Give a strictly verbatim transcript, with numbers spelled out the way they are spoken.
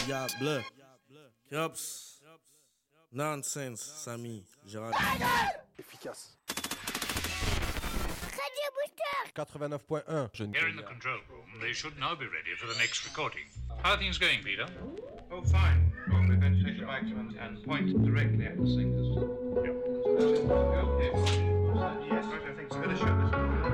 Diable. Cops. Nonsense, Samy. Gérald. Efficace. Radio Booster quatre-vingt-neuf point un. Je ne Here in the connais- control room, they should now be ready for the next recording. How are things going, Peter? Oh, fine. Well, we're going to take the microphone and point directly at the singers. Yep. Okay. Yes, right, I think so. I'm going to shut this door.